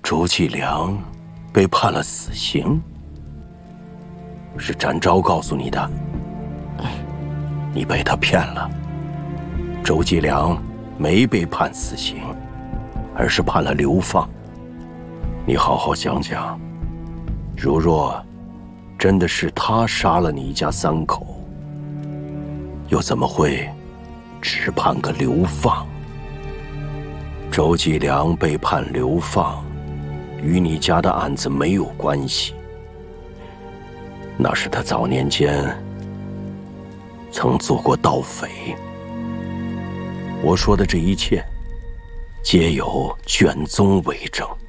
周继良被判了死刑，是展昭告诉你的。你被他骗了。周继良没被判死刑，而是判了流放。你好好想想，如若真的是他杀了你一家3口，又怎么会只判个流放？周继良被判流放，与你家的案子没有关系。那是他早年间曾做过盗匪。我说的这一切，皆有卷宗为证。